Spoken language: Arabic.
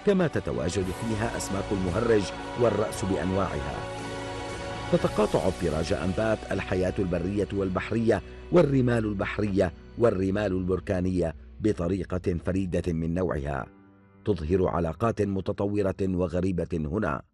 كما تتواجد فيها أسماك المهرج والرأس بأنواعها. تتقاطع في رجاء أنبات الحياة البرية والبحرية والرمال البحرية والرمال البركانية بطريقة فريدة من نوعها، تظهر علاقات متطورة وغريبة هنا.